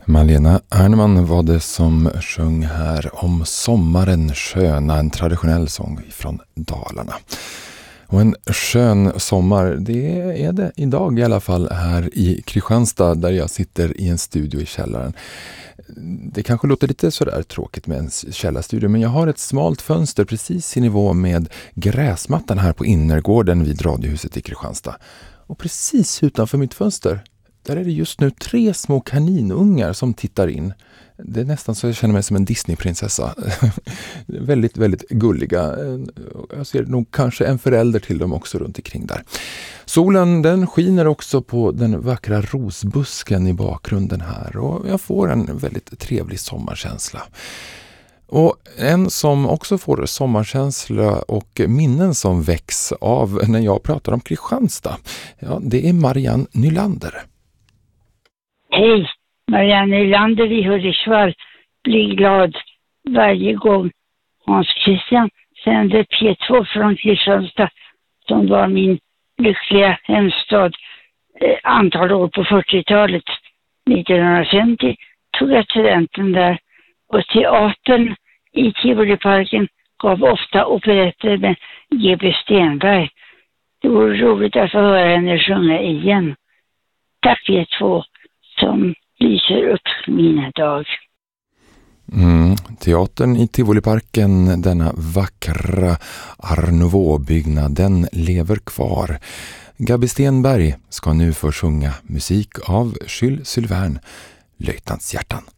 Malena Ernman var det som sjöng här om sommaren sköna, en traditionell sång från Dalarna. Och en skön sommar, det är det idag i alla fall här i Kristianstad där jag sitter i en studio i källaren. Det kanske låter lite sådär tråkigt med en källarstudio, men jag har ett smalt fönster precis i nivå med gräsmattan här på innergården vid Radiohuset i Kristianstad. Och precis utanför mitt fönster, där är det just nu 3 små kaninungar som tittar in. Det är nästan så jag känner mig som en Disneyprinsessa. Väldigt, väldigt gulliga. Jag ser nog kanske en förälder till dem också runt omkring där. Solen den skiner också på den vackra rosbusken i bakgrunden här. Och jag får en väldigt trevlig sommarkänsla. Och en som också får sommarkänsla och minnen som väcks av när jag pratar om Kristianstad. Ja, det är Marianne Nylander. Hej, Marianne Nylander i Hudiksvall. Blir glad varje gång Hans Christian sänder P2 från Kristianstad, som var min lyckliga hemstad antal år på 40-talet. 1950 tog jag studenten där, och teatern i Tivoliparken gav ofta operetter med G.B. Stenberg. Det vore roligt att få höra henne sjunga igen. Tack P2 som lyser upp mina dag. Teatern i Tivoliparken, denna vackra Art Nouveau-byggnad, den lever kvar. Gabi Stenberg ska nu få sjunga musik av Jules Sylvain, Löjtnants hjärtan.